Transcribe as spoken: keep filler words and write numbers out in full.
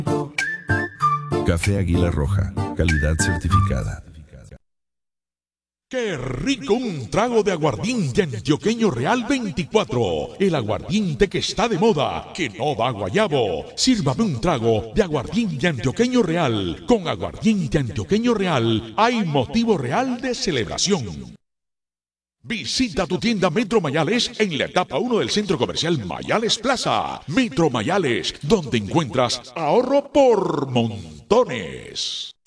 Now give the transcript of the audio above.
Café Águila Roja, calidad certificada. ¡Qué rico un trago de aguardiente antioqueño Real veinticuatro! El aguardiente que está de moda, que no da guayabo. Sírvame un trago de aguardiente antioqueño Real. Con aguardiente antioqueño Real hay motivo real de celebración. Visita tu tienda Metro Mayales en la etapa uno del Centro Comercial Mayales Plaza. Metro Mayales, donde encuentras ahorro por montones.